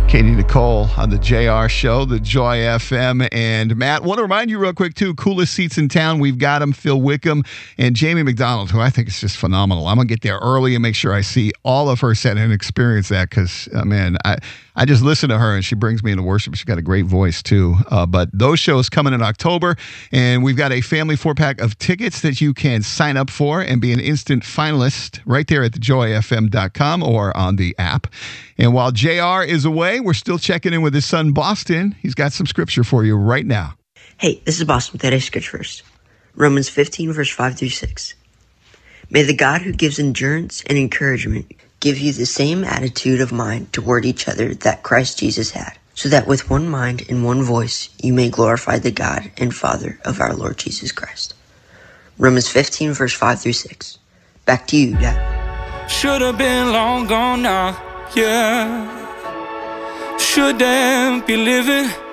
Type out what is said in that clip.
Katie Nicole on the JR Show, the Joy FM. And Matt, want to remind you real quick, too, coolest seats in town. We've got them, Phil Wickham and Jamie McDonald, who I think is just phenomenal. I'm going to get there early and make sure I see all of her set and experience that because, man, I just listen to her and she brings me into worship. She's got a great voice, too. But those shows coming in October, and we've got a family 4-pack of tickets that you can sign up for and be an instant finalist right there at thejoyfm.com or on the app. And while JR is away, we're still checking in with his son, Boston. He's got some scripture for you right now. Hey, this is Boston with today's scripture verse. Romans 15, verse 5 through 6. May the God who gives endurance and encouragement give you the same attitude of mind toward each other that Christ Jesus had, so that with one mind and one voice you may glorify the God and Father of our Lord Jesus Christ. Romans 15, verse 5 through 6. Back to you, Dad. Should have been long gone now, yeah. Shouldn't be living